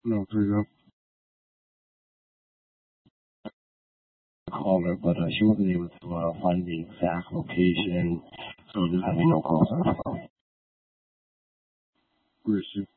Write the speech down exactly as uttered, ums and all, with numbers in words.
No, pretty good. Call her, but uh, she wasn't able to uh, find the exact location, so just having no calls on her phone. Where is she?